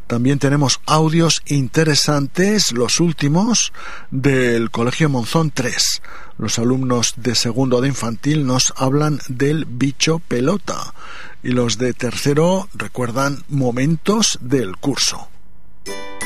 También tenemos audios interesantes, los últimos del Colegio Monzón 3. Los alumnos de segundo de infantil nos hablan del bicho pelota y los de tercero recuerdan momentos del curso.